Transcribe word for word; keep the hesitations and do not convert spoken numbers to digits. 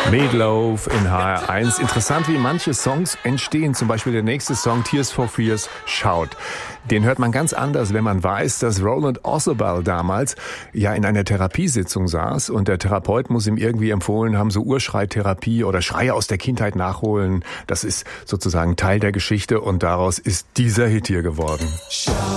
Meatloaf in H R eins. Interessant, wie manche Songs entstehen. Zum Beispiel der nächste Song, Tears for Fears, Shout. Den hört man ganz anders, wenn man weiß, dass Roland Orzabal damals ja in einer Therapiesitzung saß und der Therapeut muss ihm irgendwie empfohlen haben, so Urschreitherapie oder Schreie aus der Kindheit nachholen. Das ist sozusagen Teil der Geschichte und daraus ist dieser Hit hier geworden. Shout.